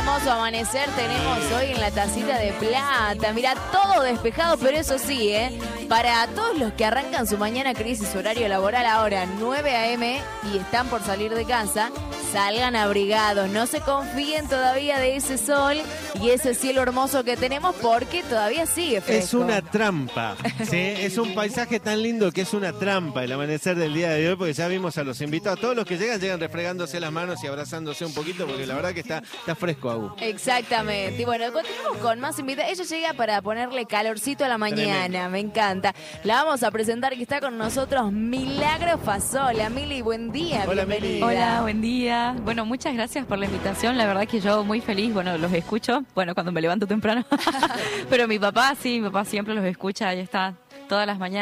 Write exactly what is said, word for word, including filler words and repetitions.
hermoso amanecer tenemos hoy en la tacita de plata. Mira, todo despejado, pero eso sí, ¿eh? Para todos los que arrancan su mañana crisis horario laboral ahora, nueve a eme, y están por salir de casa, salgan abrigados. No se confíen todavía de ese sol y ese cielo hermoso que tenemos porque todavía sigue fresco. Es una trampa, ¿sí? Es un paisaje tan lindo que es una trampa el amanecer del día de hoy, porque ya vimos a los invitados. Todos los que llegan, llegan refregándose las manos y abrazándose un poquito, porque la verdad que está, está fresco, Agu. Exactamente. Y bueno, continuamos con más invitados. Ella llega para ponerle calorcito a la mañana. Tremendo. Me encanta. La vamos a presentar, que está con nosotros Milagro Fasola. Mili, buen día. Hola, bienvenida. Mili. Hola, buen día. Bueno, muchas gracias por la invitación. La verdad que yo muy feliz. Bueno, los escucho. Bueno, cuando me levanto temprano. Pero mi papá, sí, mi papá siempre los escucha. Ahí está todas las mañanas.